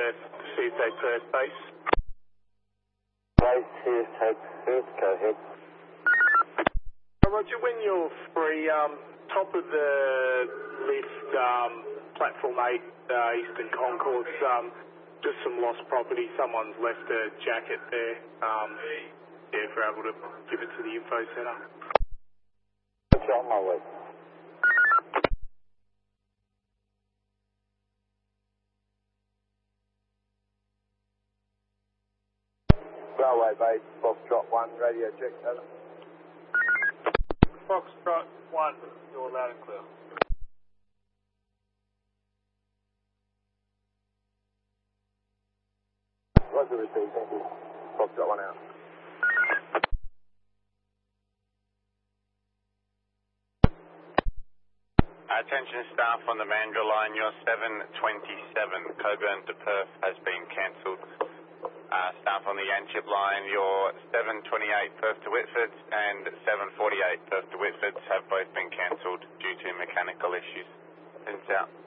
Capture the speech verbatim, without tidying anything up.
Perth, C S A Perth base. Base C S A Perth, go ahead. Roger, when you're free, um, top of the lift, um, platform eight, uh, Eastern Concourse, um, just some lost property. Someone's left a jacket there. Um, yeah, if we're able to give it to the info centre. It's on my way. Railway base, Foxtrot one, radio check, over. Foxtrot one, you're loud and clear. Roger, received, thank you. Foxtrot one out. Attention staff on the Mandurah line, your seven twenty-seven Coburn to Perth has been cancelled. Uh, staff on the Yanchep line, your seven twenty-eight Perth to Whitford and seven forty-eight Perth to Whitford have both been cancelled due to mechanical issues. Since out.